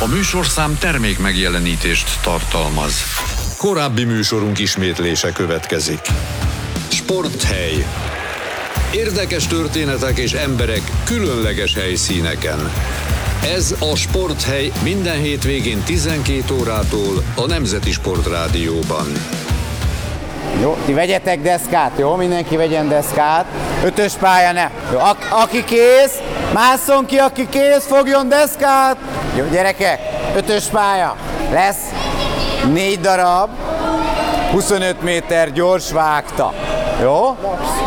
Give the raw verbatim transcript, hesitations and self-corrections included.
A műsorszám termék megjelenítést tartalmaz. Korábbi műsorunk ismétlése következik. Sporthely. Érdekes történetek és emberek különleges helyszíneken. Ez a Sporthely minden hétvégén tizenkét órától a Nemzeti Sportrádióban. Jó, ti vegyetek deszkát, jó? Mindenki vegyen deszkát. Ötös pálya ne. Jó, a- aki kész, másszon ki, aki kész, fogjon deszkát. Jó, gyerekek, ötös pálya. Lesz négy darab, huszonöt méter gyors vágta. Jó?